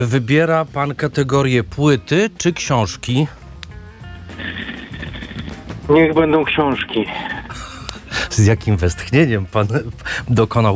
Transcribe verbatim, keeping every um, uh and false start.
Wybiera pan kategorię płyty czy książki? Niech będą książki. Z jakim westchnieniem pan dokonał